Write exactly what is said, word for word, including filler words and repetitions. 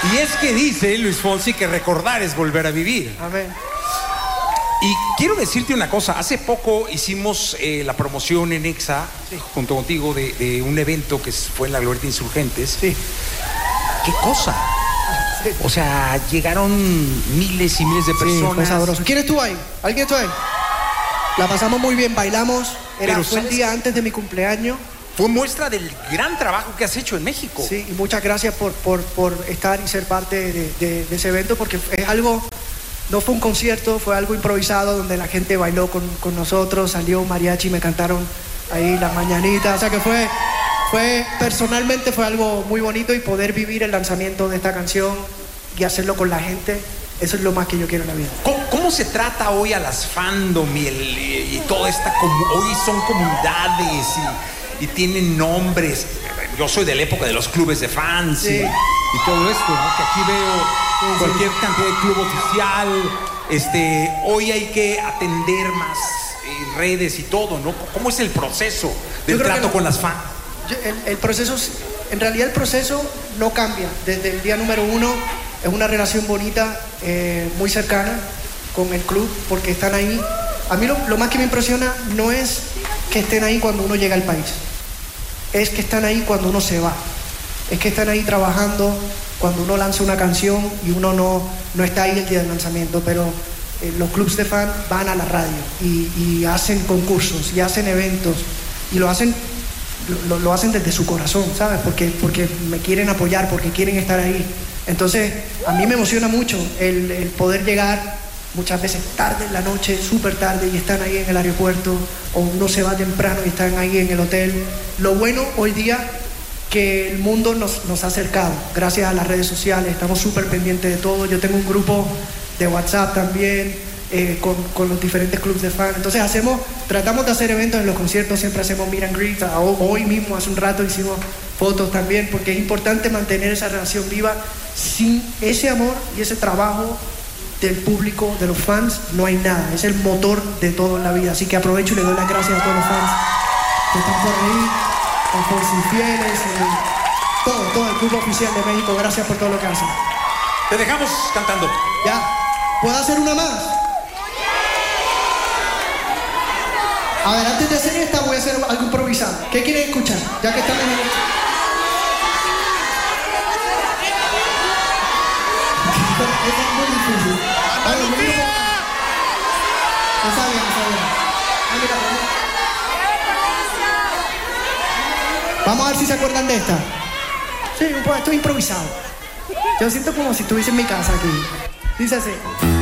Y es que dice Luis Fonsi que recordar es volver a vivir. Amén. Y quiero decirte una cosa, hace poco hicimos eh, la promoción en Exa, sí, junto contigo, de, de un evento que fue en la Glorieta Insurgentes. Sí. ¿Qué cosa? Sí. O sea, llegaron miles y miles de personas. Sí, fue sabroso. ¿Quién estuvo ahí? ¿Alguien estuvo ahí? La pasamos muy bien, bailamos. Era, Pero fue el día antes de mi cumpleaños. Fue muestra del gran trabajo que has hecho en México. Sí, y muchas gracias por, por, por estar y ser parte de, de, de ese evento, porque es algo, no fue un concierto, fue algo improvisado donde la gente bailó con, con nosotros, salió un mariachi, me cantaron ahí las mañanitas, o sea que fue, fue, personalmente fue algo muy bonito, y poder vivir el lanzamiento de esta canción y hacerlo con la gente, eso es lo más que yo quiero en la vida. ¿Cómo, cómo se trata hoy a las fandom y, el, y, y toda esta, hoy son comunidades y... y tienen nombres? Yo soy de la época de los clubes de fans, sí, y, y todo esto, ¿no? Que aquí veo sí, cualquier sí. cantidad de club oficial. Este, hoy hay que atender más eh, redes y todo, ¿no? ¿Cómo es el proceso del trato no, con las fans? Yo, el, el proceso, en realidad el proceso no cambia. Desde el día número uno es una relación bonita, eh, muy cercana con el club, porque están ahí. A mí lo, lo más que me impresiona no es que estén ahí cuando uno llega al país, es que están ahí cuando uno se va, es que están ahí trabajando cuando uno lanza una canción y uno no, no está ahí el día del lanzamiento, pero eh, los clubs de fan van a la radio y, y hacen concursos y hacen eventos y lo hacen, lo, lo hacen desde su corazón, ¿sabes? Porque, porque me quieren apoyar, porque quieren estar ahí. Entonces a mí me emociona mucho el, el poder llegar muchas veces tarde en la noche, súper tarde, y están ahí en el aeropuerto, o uno se va temprano y están ahí en el hotel. Lo bueno hoy día que el mundo nos, nos ha acercado, gracias a las redes sociales, estamos súper pendientes de todo. Yo tengo un grupo de WhatsApp también, eh, con, con los diferentes clubes de fans. Entonces hacemos, tratamos de hacer eventos en los conciertos, siempre hacemos meet and greet. Hoy mismo, hace un rato, hicimos fotos también, porque es importante mantener esa relación viva. Sin ese amor y ese trabajo del público, de los fans, no hay nada. Es el motor de todo en la vida. Así que aprovecho y le doy las gracias a todos los fans que están por ahí, a Fonsi Fieles, el, todo, todo el Club Oficial de México. Gracias por todo lo que hacen. Te dejamos cantando. Ya. ¿Puedo hacer una más? A ver, antes de hacer esta voy a hacer algo improvisado. ¿Qué quieren escuchar? Ya que estamos en el... Es muy difícil. Está bien, está bien. Ah, mira, mira. Vamos a ver si se acuerdan de esta. Sí, un poco, esto es improvisado. Yo siento como si estuviese en mi casa aquí. Dice así.